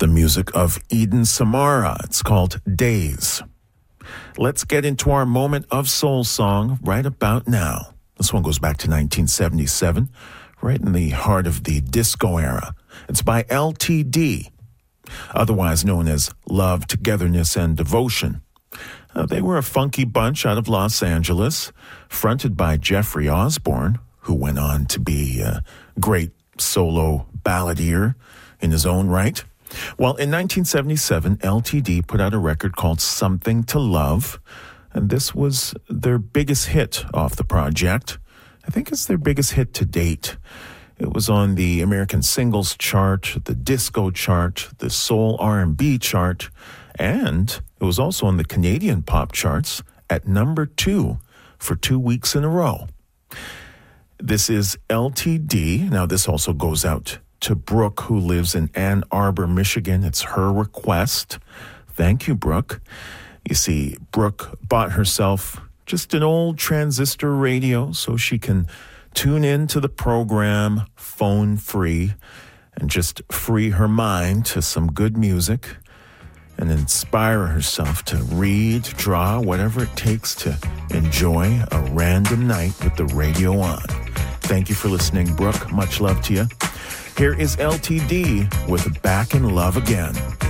the music of Eden Samara. It's called Days. Let's get into our moment of soul song right about now. This one goes back to 1977, right in the heart of the disco era. It's by LTD, otherwise known as Love, Togetherness, and Devotion. They were a funky bunch out of Los Angeles, fronted by Jeffrey Osborne, who went on to be a great solo balladeer in his own right. Well, in 1977, LTD put out a record called Something to Love, and this was their biggest hit off the project. I think it's their biggest hit to date. It was on the American Singles Chart, the Disco Chart, the Soul R&B Chart, and it was also on the Canadian Pop Charts at number 2 for 2 weeks in a row. This is LTD. Now, this also goes out to Brooke, who lives in Ann Arbor, Michigan. It's her request. Thank you, Brooke. You see, Brooke bought herself just an old transistor radio so she can tune in to the program phone-free and just free her mind to some good music and inspire herself to read, draw, whatever it takes to enjoy a random night with the radio on. Thank you for listening, Brooke. Much love to you. Here is LTD with Back in Love Again.